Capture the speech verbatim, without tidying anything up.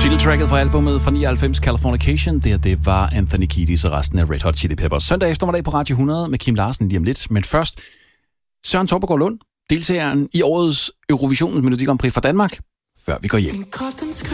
Titeltracket fra albumet fra nioghalvfems, Californication. Det her, det var Anthony Kiedis og resten af Red Hot Chili Peppers. Søndag eftermiddag på Radio hundrede med Kim Larsen lige om lidt. Men først, Søren Torpegaard Lund, deltageren i årets Eurovisionens Melodi Grand Prix fra Danmark, før vi går hjem.